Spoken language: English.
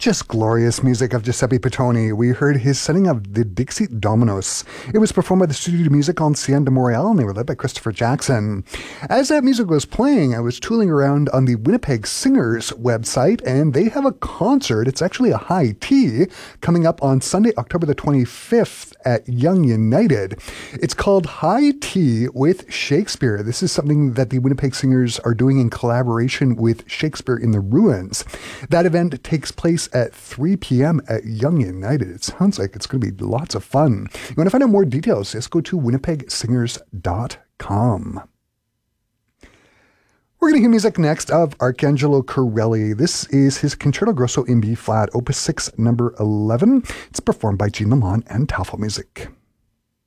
Just glorious music of Giuseppe Pittoni. We heard his setting of the Dixie Dominos. It was performed by the Studio de Musique Ancienne de Montréal, and they were led by Christopher Jackson. As that music was playing, I was tooling around on the Winnipeg Singers website, and they have a concert. It's actually a high tea coming up on Sunday, October the 25th at Yonge United. It's called High Tea with Shakespeare. This is something that the Winnipeg Singers are doing in collaboration with Shakespeare in the Ruins. That event takes place at 3 p.m. at Yonge United. It sounds like it's going to be lots of fun. You want to find out more details, just go to winnipegsingers.com. We're going to hear music next of Arcangelo Corelli. This is his Concerto Grosso in B-flat, Opus 6, number 11. It's performed by Jean Lamont and Tafel Music.